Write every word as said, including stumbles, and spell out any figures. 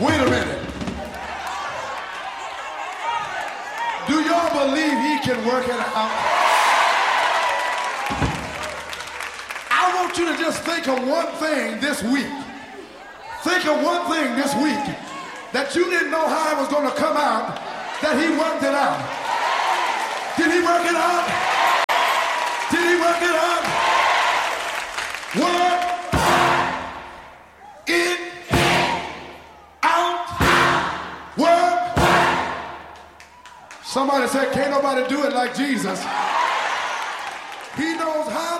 Wait a minute. Do y'all believe he can work it out? I want you to just think of one thing this week. Think of one thing this week that you didn't know how it was going to come out, that he worked it out. Did he work it out? Did he work it out? Work it out. Work. Somebody said, can't nobody do it like Jesus. He knows how